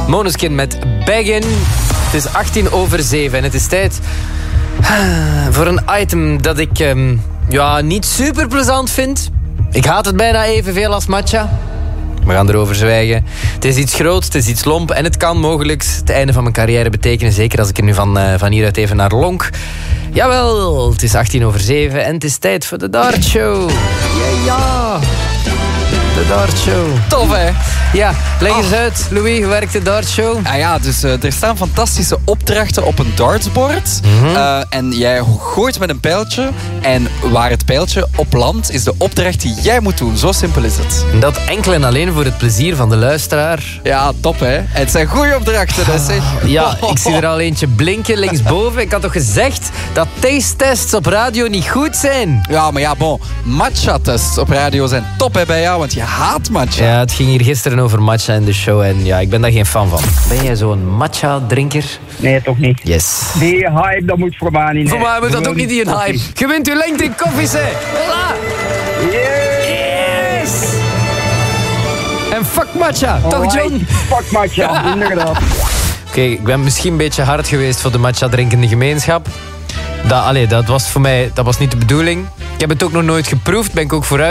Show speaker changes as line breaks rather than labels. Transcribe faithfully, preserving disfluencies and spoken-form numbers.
Måneskin met Beggin. Het is achttien over zeven en het is tijd voor een item dat ik um, ja, niet super plezant vind. Ik haat het bijna evenveel als matcha. We gaan erover zwijgen. Het is iets groots, het is iets lomp en het kan mogelijk het einde van mijn carrière betekenen. Zeker als ik er nu van, uh, van hieruit even naar lonk. Jawel, het is achttien over zeven en het is tijd voor de Dart Show. Ja, ja. De Dart Show.
Tof, hè?
Ja, leg eens
Oh.
uit, Louis, hoe werkt de Dart Show?
Ah ja, dus uh, er staan fantastische opdrachten op een dartsbord.
Mm-hmm.
Uh, en jij gooit met een pijltje. En waar het pijltje op landt, is de opdracht die jij moet doen. Zo simpel is het.
Dat enkel en alleen voor het plezier van de luisteraar.
Ja, top, hè? Het zijn goede opdrachten, dus, zeg.
Ja, ik zie er al eentje blinken linksboven. Ik had toch gezegd dat taste-tests op radio niet goed zijn?
Ja, maar ja, bon. Matcha-tests op radio zijn top, hè, bij jou, want je haat matcha.
Ja, het ging hier gisteren over matcha in de show en ja, ik ben daar geen fan van. Ben jij zo'n matcha-drinker?
Nee, toch niet.
Yes.
Die hype, dat moet voor mij niet.
Voor mij moet dat ook niet in hype. Je wint uw lengte in koffies, hè. Voilà. Yes! En fuck matcha, toch John?
Fuck matcha, inderdaad.
Oké, okay, ik ben misschien een beetje hard geweest voor de matcha-drinkende gemeenschap. Dat, allee, dat was voor mij dat was niet de bedoeling. Ik heb het ook nog nooit geproefd, ben ik ook vooruit.